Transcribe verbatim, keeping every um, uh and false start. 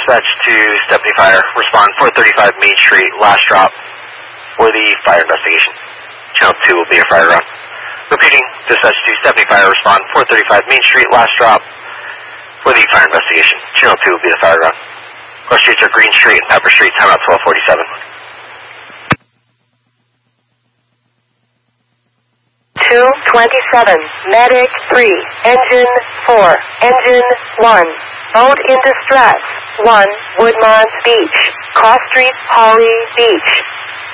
dispatch to Stephanie Fire. Respond four thirty-five Main Street, last drop for the fire investigation. Channel two will be a fire run. Repeating, dispatch to Stephanie Fire. Respond four thirty-five Main Street, last drop for the fire investigation. Channel two will be the fire run. Cross streets are Green Street and Pepper Street. Timeout twelve forty-seven. two twenty-seven, Medic three, Engine four, Engine one, Boat in distress, one, Woodmont Beach, Cross Street, Holly Beach.